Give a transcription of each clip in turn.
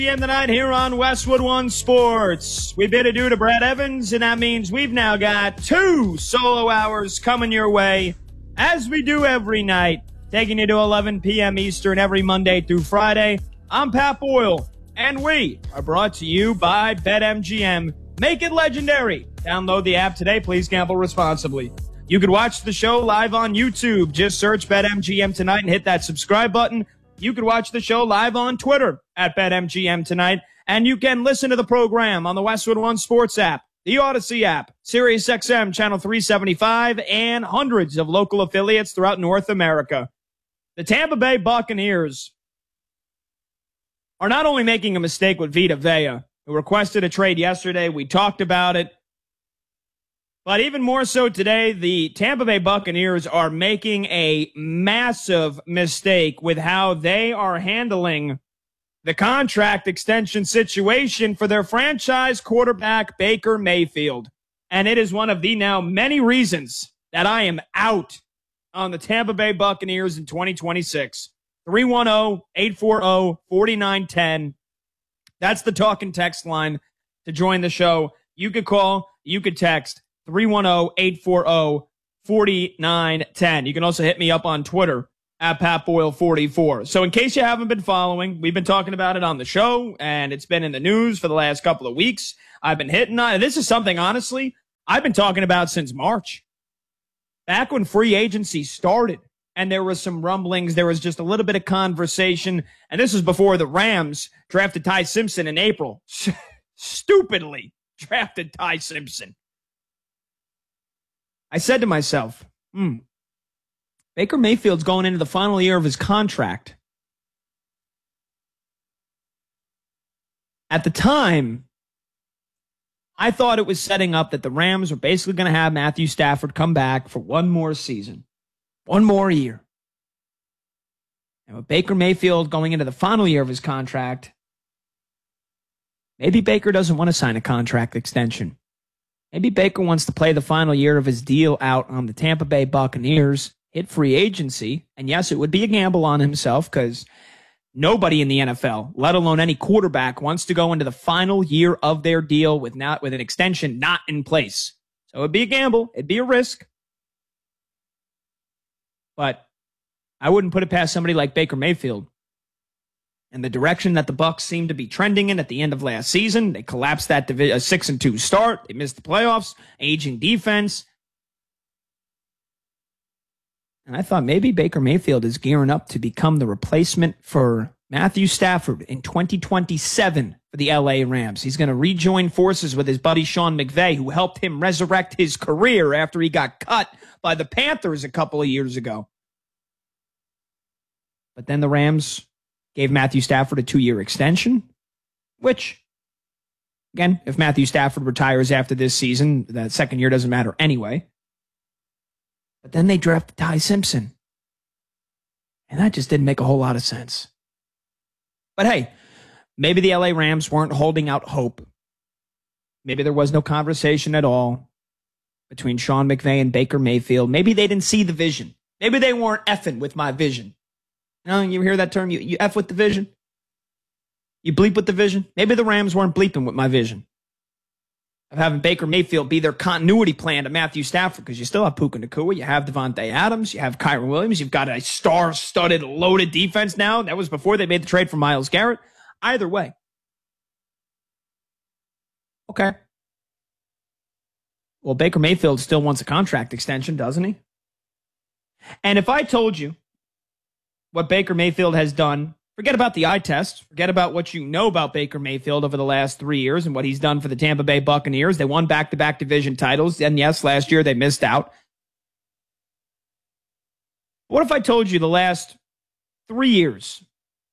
PM tonight here on Westwood One Sports. We bid adieu to Brad Evans, and that means we've now got 2 solo hours coming your way, as we do every night, taking you to 11 p.m. Eastern every Monday through Friday. I'm Pat Boyle, and we are brought to you by BetMGM. Make it legendary. Download the app today. Please gamble responsibly. You could watch the show live on YouTube. Just search BetMGM tonight and hit that subscribe button. You could watch the show live on Twitter at BetMGM tonight. And you can listen to the program on the Westwood One Sports app, the Odyssey app, SiriusXM Channel 375, and hundreds of local affiliates throughout North America. The Tampa Bay Buccaneers are not only making a mistake with Vita Vea, who requested a trade yesterday. We talked about it. But even more so today, the Tampa Bay Buccaneers are making a massive mistake with how they are handling the contract extension situation for their franchise quarterback, Baker Mayfield. And it is one of the now many reasons that I am out on the Tampa Bay Buccaneers in 2026. 310-840-4910. That's the talk and text line to join the show. You could call, you could text. 310-840-4910. You can also hit me up on Twitter at PatBoyle44. So in case you haven't been following, we've been talking about it on the show, and it's been in the news for the last couple of weeks. I've been hitting on it. This is something, honestly, I've been talking about since March. Back when free agency started, and there was some rumblings, there was just a little bit of conversation, and this was before the Rams drafted Ty Simpson in April. Stupidly drafted Ty Simpson. I said to myself, Baker Mayfield's going into the final year of his contract. At the time, I thought it was setting up that the Rams were basically going to have Matthew Stafford come back for one more season, one more year. And with Baker Mayfield going into the final year of his contract, maybe Baker doesn't want to sign a contract extension. Maybe Baker wants to play the final year of his deal out on the Tampa Bay Buccaneers, hit free agency, and yes, it would be a gamble on himself because nobody in the NFL, let alone any quarterback, wants to go into the final year of their deal with an extension not in place. So it'd be a gamble. It'd be a risk. But I wouldn't put it past somebody like Baker Mayfield. And the direction that the Bucs seemed to be trending in at the end of last season, they collapsed that 6-2 start. They missed the playoffs, aging defense. And I thought maybe Baker Mayfield is gearing up to become the replacement for Matthew Stafford in 2027 for the LA Rams. He's going to rejoin forces with his buddy Sean McVay, who helped him resurrect his career after he got cut by the Panthers a couple of years ago. But then the Rams gave Matthew Stafford a 2-year extension, which, again, if Matthew Stafford retires after this season, the second year doesn't matter anyway. But then they drafted Ty Simpson. And that just didn't make a whole lot of sense. But hey, maybe the LA Rams weren't holding out hope. Maybe there was no conversation at all between Sean McVay and Baker Mayfield. Maybe they didn't see the vision. Maybe they weren't effing with my vision. You know, you hear that term? You F with the vision? You bleep with the vision? Maybe the Rams weren't bleeping with my vision of having Baker Mayfield be their continuity plan to Matthew Stafford, because you still have Puka Nacua, you have Devontae Adams, you have Kyron Williams, you've got a star-studded, loaded defense now. That was before they made the trade for Myles Garrett. Either way. Okay. Well, Baker Mayfield still wants a contract extension, doesn't he? And if I told you what Baker Mayfield has done, forget about the eye test, forget about what you know about Baker Mayfield over the last 3 years and what he's done for the Tampa Bay Buccaneers. They won back-to-back division titles, and yes, last year they missed out. What if I told you the last 3 years,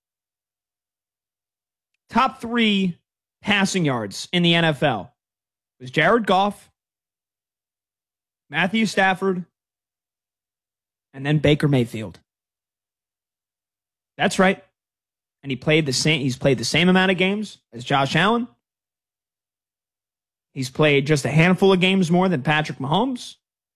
top 3 passing yards in the NFL was Jared Goff, Matthew Stafford, and then Baker Mayfield? That's right. And he's played the same amount of games as Josh Allen. He's played just a handful of games more than Patrick Mahomes.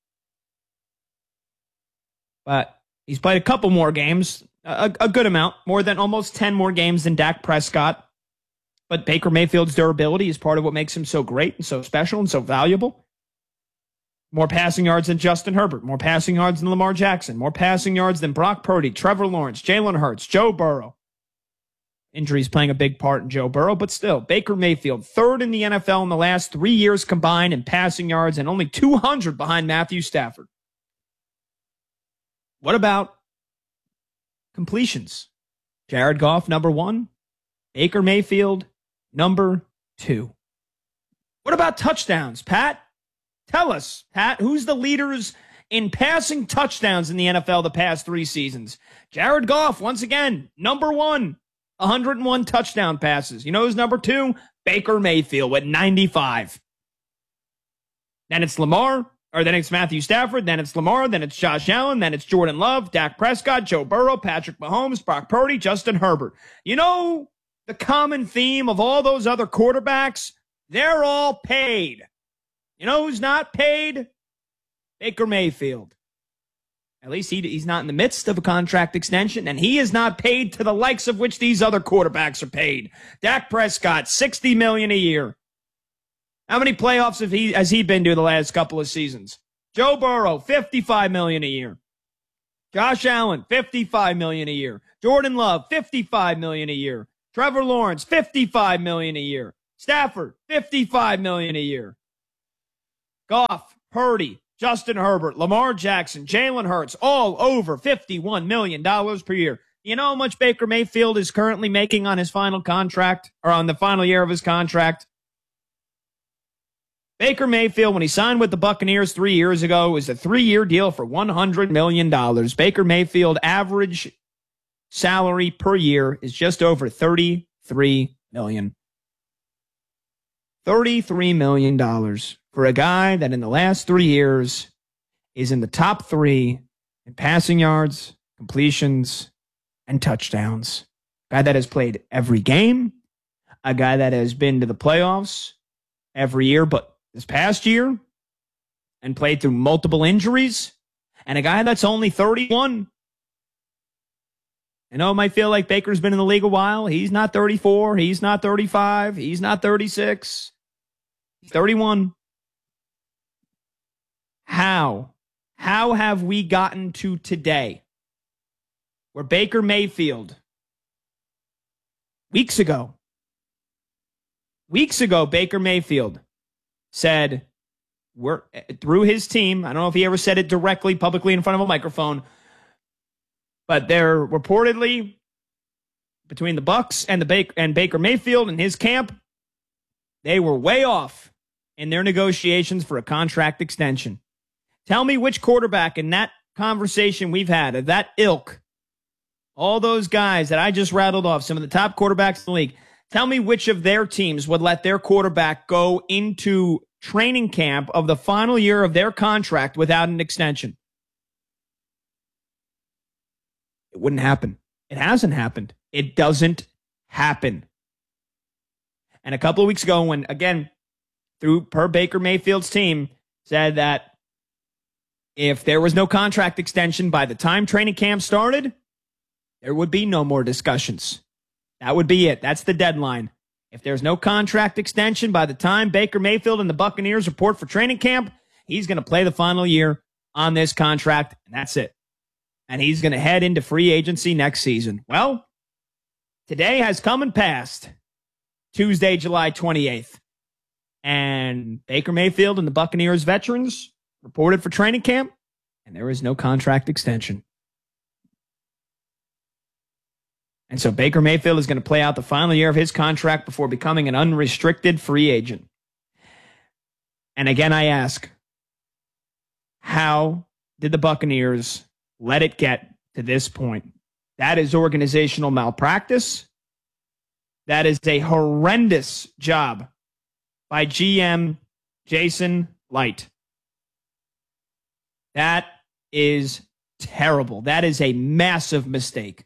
But he's played a couple more games, a good amount, more than almost 10 more games than Dak Prescott. But Baker Mayfield's durability is part of what makes him so great and so special and so valuable. More passing yards than Justin Herbert. More passing yards than Lamar Jackson. More passing yards than Brock Purdy, Trevor Lawrence, Jalen Hurts, Joe Burrow. Injuries playing a big part in Joe Burrow, but still, Baker Mayfield, third in the NFL in the last 3 years combined in passing yards and only 200 behind Matthew Stafford. What about completions? Jared Goff, number 1. Baker Mayfield, number 2. What about touchdowns, Pat? Tell us, Pat, who's the leaders in passing touchdowns in the NFL the past 3 seasons? Jared Goff, once again, number 1. 101 touchdown passes. You know who's number 2? Baker Mayfield with 95. Then it's then it's Matthew Stafford, then it's Lamar, then it's Josh Allen, then it's Jordan Love, Dak Prescott, Joe Burrow, Patrick Mahomes, Brock Purdy, Justin Herbert. You know the common theme of all those other quarterbacks? They're all paid. You know who's not paid? Baker Mayfield. At least he's not in the midst of a contract extension, and he is not paid to the likes of which these other quarterbacks are paid. Dak Prescott, $60 million a year. How many playoffs has he been to the last couple of seasons? Joe Burrow, $55 million a year. Josh Allen, $55 million a year. Jordan Love, $55 million a year. Trevor Lawrence, $55 million a year. Stafford, $55 million a year. Goff, Purdy, Justin Herbert, Lamar Jackson, Jalen Hurts, all over $51 million per year. You know how much Baker Mayfield is currently making on his final contract, or on the final year of his contract? Baker Mayfield, when he signed with the Buccaneers 3 years ago, was a 3-year deal for $100 million. Baker Mayfield average salary per year is just over $33 million. $33 million for a guy that in the last 3 years is in the top 3 in passing yards, completions, and touchdowns. A guy that has played every game, a guy that has been to the playoffs every year, but this past year, and played through multiple injuries, and a guy that's only 31. I know it might feel like Baker's been in the league a while. He's not 34. He's not 35. He's not 36. He's 31. How have we gotten to today where Baker Mayfield, weeks ago, Baker Mayfield said, through his team, I don't know if he ever said it directly publicly in front of a microphone, but they're reportedly, between the Bucs and Baker Mayfield and his camp, they were way off in their negotiations for a contract extension. Tell me which quarterback in that conversation we've had of that ilk, all those guys that I just rattled off, some of the top quarterbacks in the league, tell me which of their teams would let their quarterback go into training camp of the final year of their contract without an extension. It wouldn't happen. It hasn't happened. It doesn't happen. And a couple of weeks ago, when, again, per Baker Mayfield's team, said that if there was no contract extension by the time training camp started, there would be no more discussions. That would be it. That's the deadline. If there's no contract extension by the time Baker Mayfield and the Buccaneers report for training camp, he's going to play the final year on this contract, and that's it. And he's going to head into free agency next season. Well, today has come and passed, Tuesday, July 28th. And Baker Mayfield and the Buccaneers veterans reported for training camp, and there is no contract extension. And so Baker Mayfield is going to play out the final year of his contract before becoming an unrestricted free agent. And again, I ask, how did the Buccaneers let it get to this point? That is organizational malpractice. That is a horrendous job by GM Jason Licht. That is terrible. That is a massive mistake.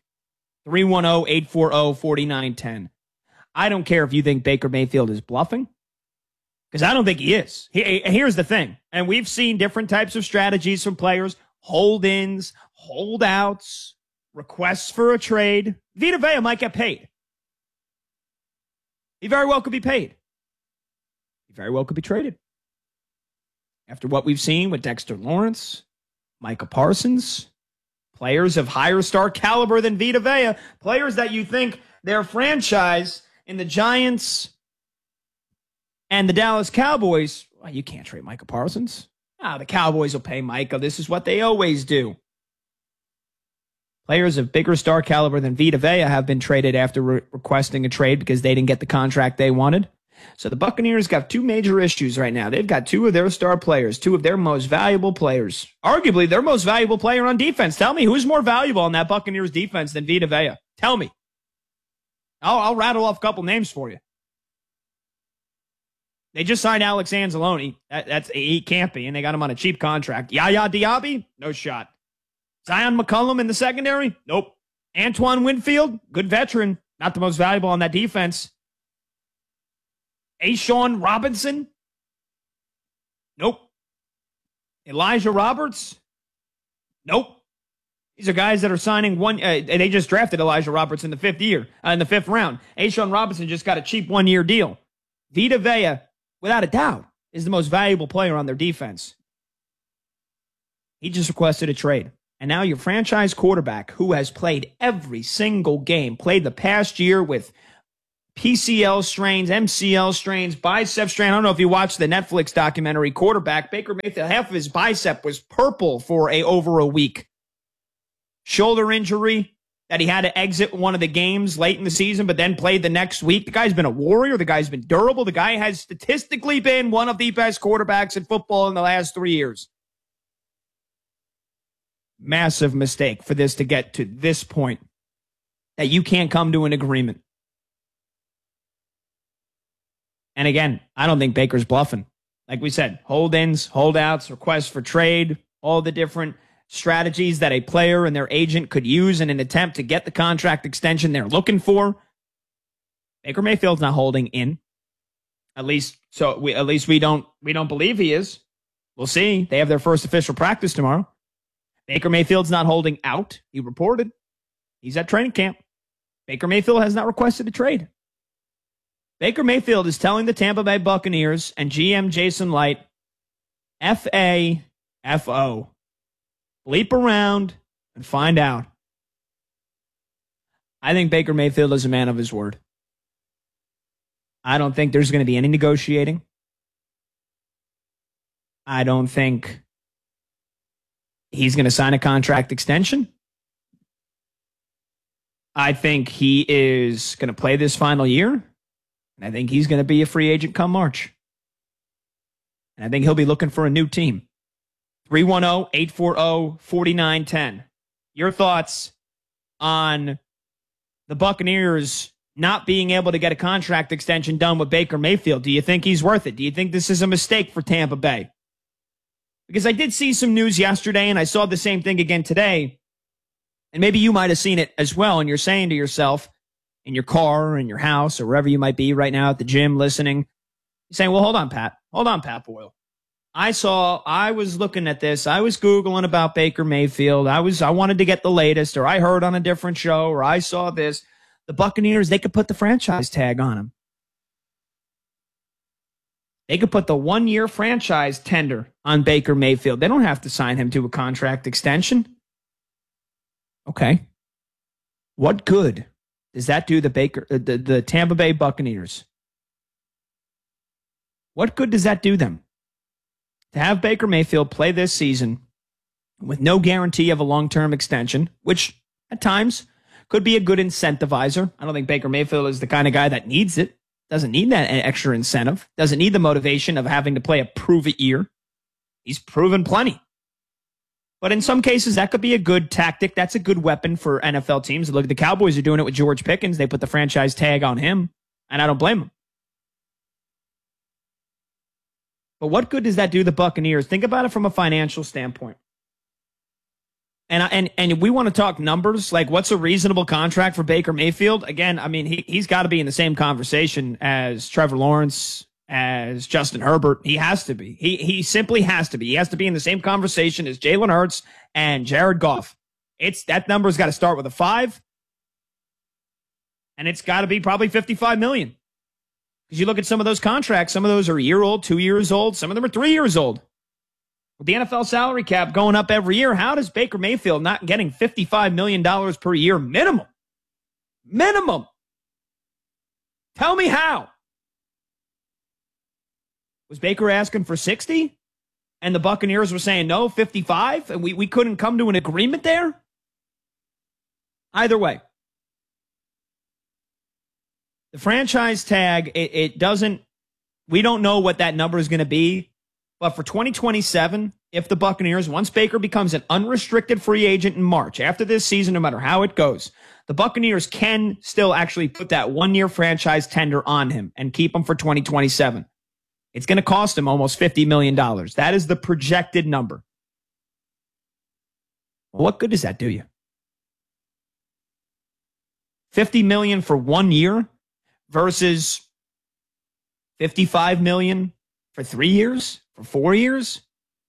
310-840-4910. I don't care if you think Baker Mayfield is bluffing, because I don't think he is. Here's the thing, and we've seen different types of strategies from players, hold-ins, holdouts, requests for a trade. Vita Vea might get paid. He very well could be paid. He very well could be traded. After what we've seen with Dexter Lawrence, Micah Parsons, players of higher star caliber than Vita Vea, players that you think their franchise in the Giants and the Dallas Cowboys, well, you can't trade Micah Parsons. The Cowboys will pay Micah. This is what they always do. Players of bigger star caliber than Vita Vea have been traded after requesting a trade because they didn't get the contract they wanted. So the Buccaneers got two major issues right now. They've got two of their star players, two of their most valuable players, arguably their most valuable player on defense. Tell me, who's more valuable on that Buccaneers defense than Vita Vea? Tell me. I'll rattle off a couple names for you. They just signed Alex Anzalone. He can't be, and they got him on a cheap contract. Yaya Diaby? No shot. Zion McCollum in the secondary? Nope. Antoine Winfield? Good veteran. Not the most valuable on that defense. A'Shawn Robinson? Nope. Elijah Roberts? Nope. These are guys that are signing one. They just drafted Elijah Roberts in the fifth round. A'Shawn Robinson just got a cheap 1-year deal. Vita Vea, without a doubt, is the most valuable player on their defense. He just requested a trade. And now your franchise quarterback, who has played every single game, played the past year with PCL strains, MCL strains, bicep strain. I don't know if you watched the Netflix documentary Quarterback. Baker Mayfield, half of his bicep was purple for over a week. Shoulder injury that he had to exit one of the games late in the season, but then played the next week. The guy's been a warrior. The guy's been durable. The guy has statistically been one of the best quarterbacks in football in the last 3 years. Massive mistake for this to get to this point that you can't come to an agreement. And again, I don't think Baker's bluffing. Like we said, hold-ins, holdouts, requests for trade, all the different strategies that a player and their agent could use in an attempt to get the contract extension they're looking for. Baker Mayfield's not holding in. At least we don't believe he is. We'll see. They have their first official practice tomorrow. Baker Mayfield's not holding out. He reported. He's at training camp. Baker Mayfield has not requested a trade. Baker Mayfield is telling the Tampa Bay Buccaneers and GM Jason Light, F-A-F-O. Bleep around and find out. I think Baker Mayfield is a man of his word. I don't think there's going to be any negotiating. I don't think he's going to sign a contract extension. I think he is going to play this final year. And I think he's going to be a free agent come March. And I think he'll be looking for a new team. 310-840-4910. Your thoughts on the Buccaneers not being able to get a contract extension done with Baker Mayfield? Do you think he's worth it? Do you think this is a mistake for Tampa Bay? Because I did see some news yesterday, and I saw the same thing again today. And maybe you might have seen it as well, and you're saying to yourself, in your car, or in your house, or wherever you might be right now at the gym listening, you're saying, well, hold on, Pat Boyle. I was looking at this. I was Googling about Baker Mayfield. I wanted to get the latest, or I heard on a different show, or I saw this. The Buccaneers, they could put the franchise tag on him. They could put the 1-year franchise tender on Baker Mayfield. They don't have to sign him to a contract extension. Okay. What good does that do the Tampa Bay Buccaneers? What good does that do them? To have Baker Mayfield play this season with no guarantee of a long-term extension, which at times could be a good incentivizer. I don't think Baker Mayfield is the kind of guy that needs it. Doesn't need that extra incentive. Doesn't need the motivation of having to play a prove-it year. He's proven plenty. But in some cases, that could be a good tactic. That's a good weapon for NFL teams. Look, the Cowboys are doing it with George Pickens. They put the franchise tag on him, and I don't blame them. But what good does that do the Buccaneers? Think about it from a financial standpoint. And we want to talk numbers, like what's a reasonable contract for Baker Mayfield? Again, I mean, he's got to be in the same conversation as Trevor Lawrence, as Justin Herbert. He has to be. He simply has to be. He has to be in the same conversation as Jalen Hurts and Jared Goff. That number's got to start with a 5, and it's got to be probably $55 million. Because you look at some of those contracts, some of those are a year old, 2 years old, some of them are 3 years old. With the NFL salary cap going up every year, how does Baker Mayfield not getting $55 million per year minimum? Minimum. Tell me how. Was Baker asking for 60? And the Buccaneers were saying no, 55? And we couldn't come to an agreement there? Either way. The franchise tag, it doesn't, we don't know what that number is going to be. But for 2027, if the Buccaneers, once Baker becomes an unrestricted free agent in March, after this season, no matter how it goes, the Buccaneers can still actually put that 1-year franchise tender on him and keep him for 2027. It's going to cost him almost $50 million. That is the projected number. Well, what good does that do you? $50 million for 1 year versus $55 million for 3 years, for 4 years?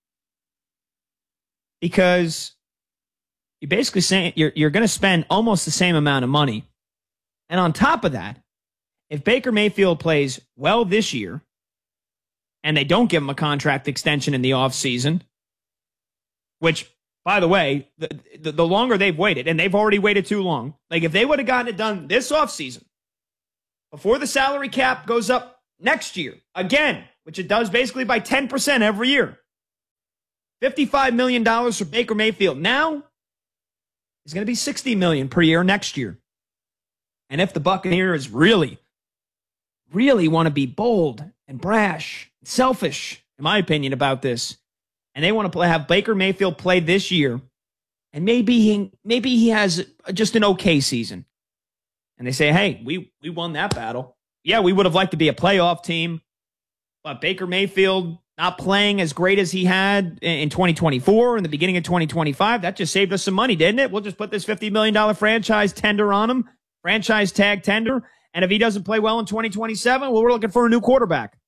Because you're basically saying you're going to spend almost the same amount of money. And on top of that, if Baker Mayfield plays well this year, and they don't give him a contract extension in the offseason, which, by the way, the longer they've waited, and they've already waited too long, like if they would have gotten it done this offseason, before the salary cap goes up next year, again, which it does basically by 10% every year, $55 million for Baker Mayfield now is going to be $60 million per year next year. And if the Buccaneers really want to be bold and brash, and selfish, in my opinion, about this, and they want to have Baker Mayfield play this year, and maybe he has just an okay season, and they say, hey, we won that battle. Yeah, we would have liked to be a playoff team, but Baker Mayfield not playing as great as he had in 2024, in the beginning of 2025, that just saved us some money, didn't it? We'll just put this $50 million franchise tender on him, franchise tag tender, and if he doesn't play well in 2027, well, we're looking for a new quarterback.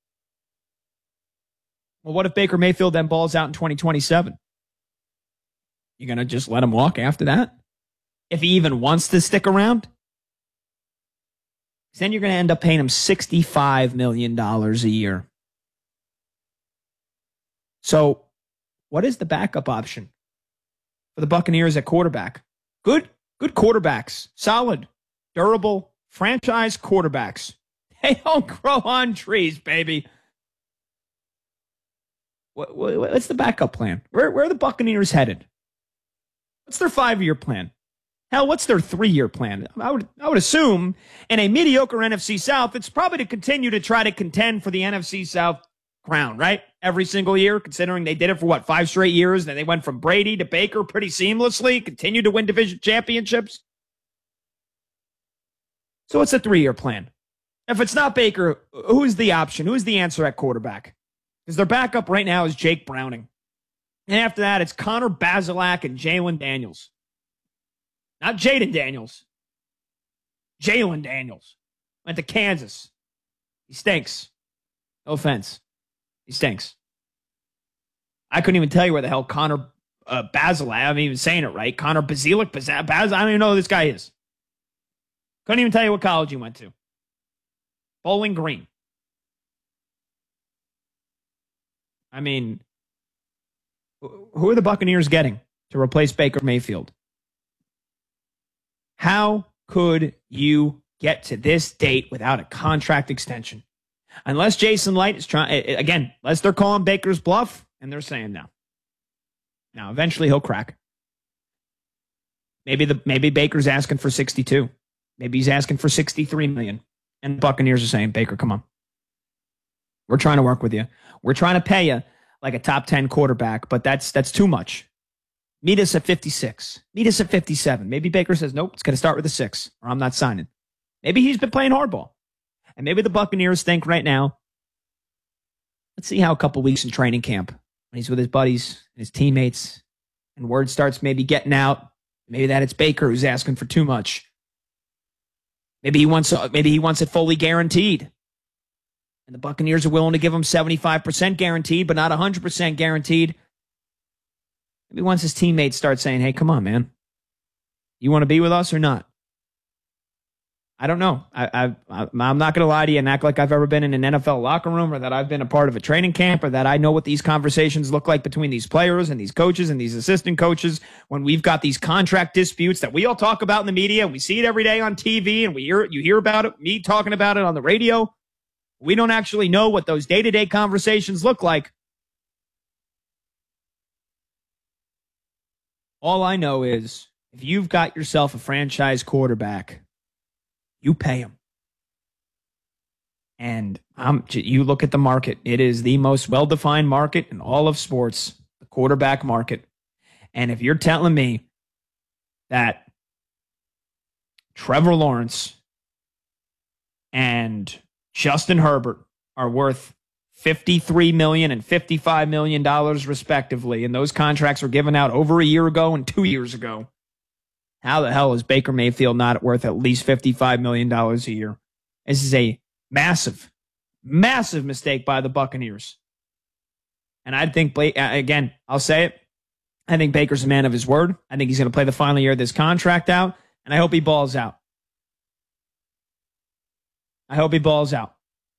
Well, what if Baker Mayfield then balls out in 2027? You going to just let him walk after that? If he even wants to stick around? Then you're going to end up paying him $65 million a year. So, what is the backup option for the Buccaneers at quarterback? Good quarterbacks. Solid, durable, franchise quarterbacks. They don't grow on trees, baby. What's the backup plan? Where are the Buccaneers headed? What's their 5-year plan? Hell, what's their 3-year plan? I would assume in a mediocre NFC South, it's probably to continue to try to contend for the NFC South crown, right? Every single year, considering they did it for 5 straight years. Then they went from Brady to Baker pretty seamlessly, continued to win division championships. So what's the 3-year plan? If it's not Baker, who's the option? Who's the answer at quarterback? Because their backup right now is Jake Browning. And after that, it's Connor Bazelak and Jalen Daniels. Not Jaden Daniels. Jalen Daniels. Went to Kansas. He stinks. No offense. He stinks. I couldn't even tell you where the hell Connor Bazelak, I'm even saying it right. Connor Bazelak, I don't even know who this guy is. Couldn't even tell you what college he went to. Bowling Green. I mean, who are the Buccaneers getting to replace Baker Mayfield? How could you get to this date without a contract extension? Unless Jason Light is trying, again, unless they're calling Baker's bluff, and they're saying no. Now, eventually he'll crack. Maybe Baker's asking for 62. Maybe he's asking for 63 million. And the Buccaneers are saying, Baker, come on. We're trying to work with you. We're trying to pay you like a top 10 quarterback, but that's too much. Meet us at 56. Meet us at 57. Maybe Baker says, nope, it's going to start with a 6, or I'm not signing. Maybe he's been playing hardball. And maybe the Buccaneers think right now, let's see how a couple weeks in training camp, when he's with his buddies and his teammates, and word starts maybe getting out, maybe that it's Baker who's asking for too much. Maybe he wants it fully guaranteed. And the Buccaneers are willing to give him 75% guaranteed, but not 100% guaranteed. Maybe once his teammates start saying, hey, come on, man. You want to be with us or not? I don't know. I'm not going to lie to you and act like I've ever been in an NFL locker room or that I've been a part of a training camp or that I know what these conversations look like between these players and these coaches and these assistant coaches when we've got these contract disputes that we all talk about in the media and we see it every day on TV and you hear about it, me talking about it on the radio. We don't actually know what those day-to-day conversations look like. All I know is if you've got yourself a franchise quarterback, you pay him. And you look at the market. It is the most well-defined market in all of sports, the quarterback market. And if you're telling me that Trevor Lawrence and Justin Herbert are worth $53 million and $55 million respectively, and those contracts were given out over a year ago and 2 years ago, how the hell is Baker Mayfield not worth at least $55 million a year? This is a massive, massive mistake by the Buccaneers. And I think, again, I'll say it, I think Baker's a man of his word. I think he's going to play the final year of this contract out, and I hope he balls out. I hope he balls out.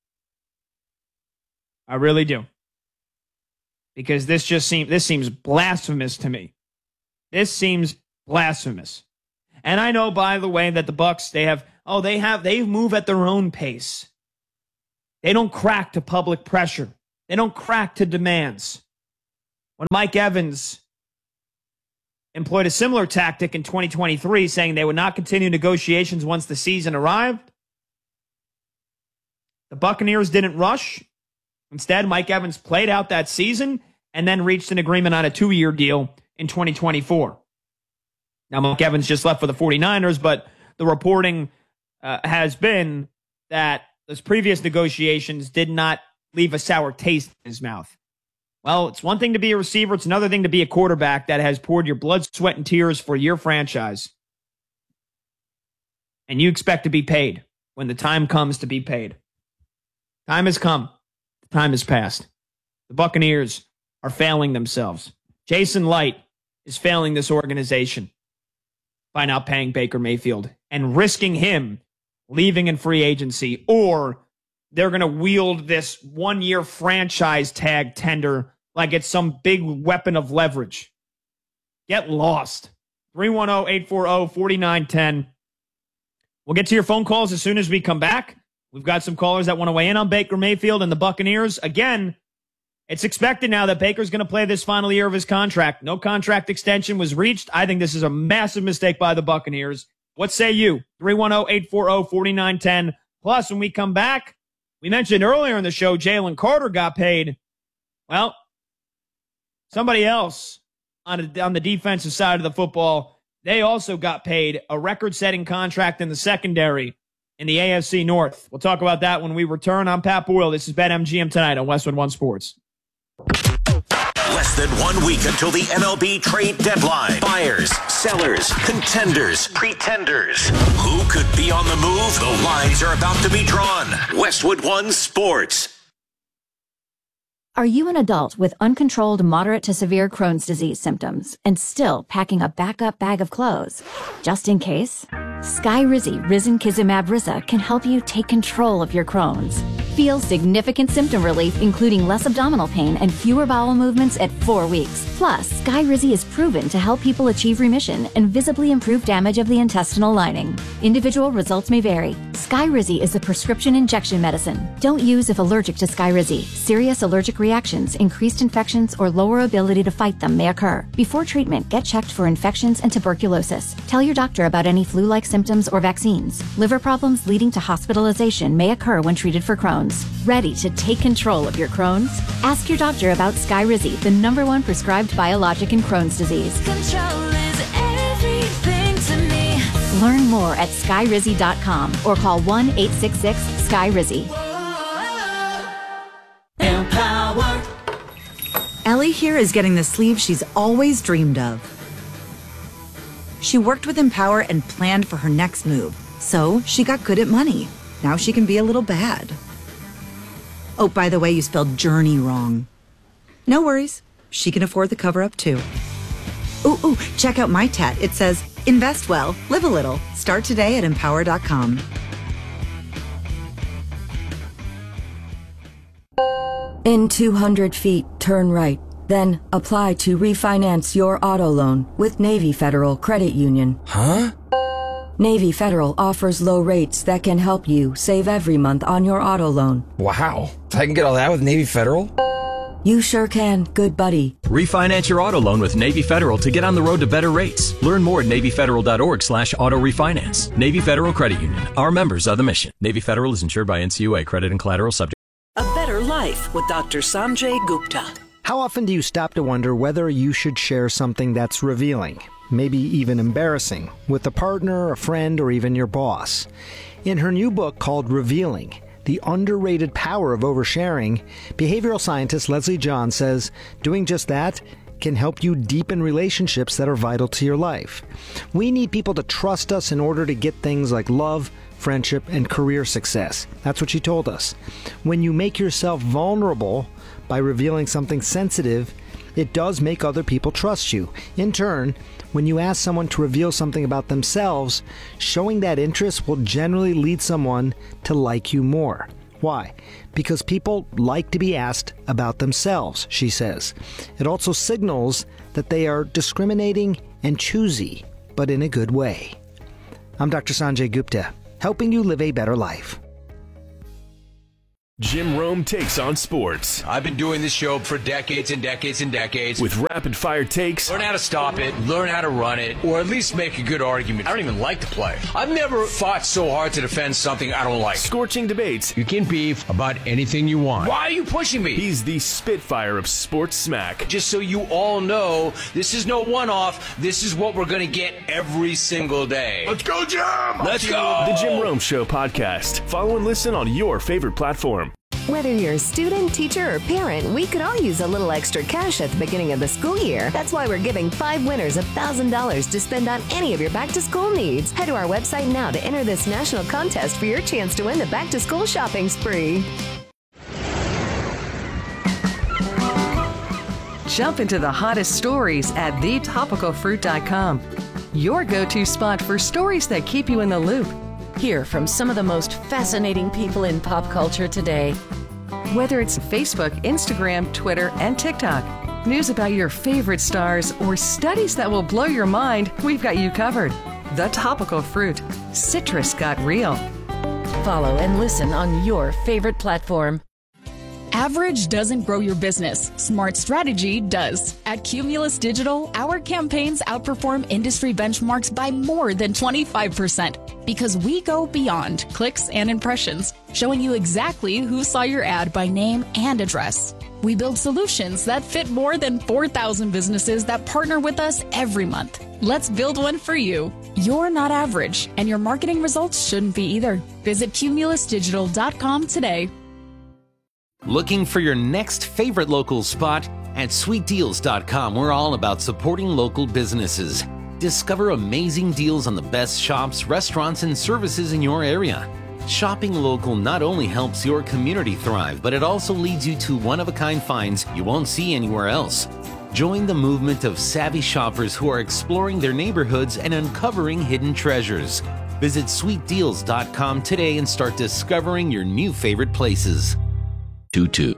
I really do. Because this seems blasphemous to me. This seems blasphemous. And I know, by the way, that the Bucs, they move at their own pace. They don't crack to public pressure. They don't crack to demands. When Mike Evans employed a similar tactic in 2023, saying they would not continue negotiations once the season arrived, the Buccaneers didn't rush. Instead, Mike Evans played out that season and then reached an agreement on a 2-year deal in 2024. Now, Mike Evans just left for the 49ers, but the reporting has been that those previous negotiations did not leave a sour taste in his mouth. Well, it's one thing to be a receiver. It's another thing to be a quarterback that has poured your blood, sweat, and tears for your franchise. And you expect to be paid when the time comes to be paid. Time has come. The time has passed. The Buccaneers are failing themselves. Jason Light is failing this organization by not paying Baker Mayfield and risking him leaving in free agency, or they're going to wield this 1-year franchise tag tender like it's some big weapon of leverage. Get lost. 310-840-4910. We'll get to your phone calls as soon as we come back. We've got some callers that want to weigh in on Baker Mayfield and the Buccaneers. Again, it's expected now that Baker's going to play this final year of his contract. No contract extension was reached. I think this is a massive mistake by the Buccaneers. What say you? 310-840-4910. Plus, when we come back, we mentioned earlier in the show Jalen Carter got paid. Well, somebody else on the defensive side of the football, they also got paid a record-setting contract in the secondary in the AFC North. We'll talk about that when we return. I'm Pat Boyle. This is BetMGM tonight on Westwood One Sports. Less than 1 week until the MLB trade deadline. Buyers, sellers, contenders, pretenders. Who could be on the move? The lines are about to be drawn. Westwood One Sports. Are you an adult with uncontrolled moderate to severe Crohn's disease symptoms and still packing a backup bag of clothes? Just in case? Skyrizi Risankizumab Riza can help you take control of your Crohn's. Feel significant symptom relief, including less abdominal pain and fewer bowel movements at 4 weeks. Plus, Skyrizi is proven to help people achieve remission and visibly improve damage of the intestinal lining. Individual results may vary. Skyrizi is a prescription injection medicine. Don't use if allergic to Skyrizi. Serious allergic reactions, increased infections, or lower ability to fight them may occur. Before treatment, get checked for infections and tuberculosis. Tell your doctor about any flu-like symptoms or vaccines. Liver problems leading to hospitalization may occur when treated for Crohn's. Ready to take control of your Crohn's? Ask your doctor about Skyrizi, the #1 prescribed biologic in Crohn's disease. Control is everything to me. Learn more at skyrizi.com or call 1-866-SKYRIZI. Empower. Ellie here is getting the sleeve she's always dreamed of. She worked with Empower and planned for her next move, so she got good at money. Now she can be a little bad. Oh, by the way, you spelled journey wrong. No worries. She can afford the cover-up, too. Ooh, check out my tat. It says, invest well, live a little. Start today at Empower.com. In 200 feet, turn right. Then apply to refinance your auto loan with Navy Federal Credit Union. Huh? Navy Federal offers low rates that can help you save every month on your auto loan. Wow. I can get all that with Navy Federal? You sure can, good buddy. Refinance your auto loan with Navy Federal to get on the road to better rates. Learn more at NavyFederal.org/auto refinance. Navy Federal Credit Union. Our members are the mission. Navy Federal is insured by NCUA. Credit and collateral subject. A Better Life with Dr. Sanjay Gupta. How often do you stop to wonder whether you should share something that's revealing, maybe even embarrassing, with a partner, a friend, or even your boss? In her new book called Revealing, The Underrated Power of Oversharing, behavioral scientist Leslie John says doing just that can help you deepen relationships that are vital to your life. We need people to trust us in order to get things like love, friendship, and career success. That's what she told us. When you make yourself vulnerable by revealing something sensitive, it does make other people trust you. In turn, when you ask someone to reveal something about themselves, showing that interest will generally lead someone to like you more. Why? Because people like to be asked about themselves, she says. It also signals that they are discriminating and choosy, but in a good way. I'm Dr. Sanjay Gupta, helping you live a better life. Jim Rome takes on sports. I've been doing this show for decades and decades and decades. With rapid-fire takes. Learn how to stop it, learn how to run it, or at least make a good argument. I don't even like to play. I've never fought so hard to defend something I don't like. Scorching debates. You can beef about anything you want. Why are you pushing me? He's the Spitfire of sports smack. Just so you all know, this is no one-off. This is what we're going to get every single day. Let's go, Jim! Let's go! The Jim Rome Show podcast. Follow and listen on your favorite platform. Whether you're a student, teacher, or parent, we could all use a little extra cash at the beginning of the school year. That's why we're giving 5 winners $1,000 to spend on any of your back-to-school needs. Head to our website now to enter this national contest for your chance to win the back-to-school shopping spree. Jump into the hottest stories at thetopicalfruit.com. Your go-to spot for stories that keep you in the loop. Hear from some of the most fascinating people in pop culture today. Whether it's Facebook, Instagram, Twitter, and TikTok, news about your favorite stars, or studies that will blow your mind, we've got you covered. The Topical Fruit. Citrus got real. Follow and listen on your favorite platform. Average doesn't grow your business. Smart strategy does. At Cumulus Digital, our campaigns outperform industry benchmarks by more than 25% because we go beyond clicks and impressions, showing you exactly who saw your ad by name and address. We build solutions that fit more than 4,000 businesses that partner with us every month. Let's build one for you. You're not average, and your marketing results shouldn't be either. Visit cumulusdigital.com today. Looking for your next favorite local spot? At sweetdeals.com, we're all about supporting local businesses. Discover amazing deals on the best shops, restaurants, and services in your area. Shopping local not only helps your community thrive, but it also leads you to one-of-a-kind finds you won't see anywhere else. Join the movement of savvy shoppers who are exploring their neighborhoods and uncovering hidden treasures. Visit sweetdeals.com today and start discovering your new favorite places. 22.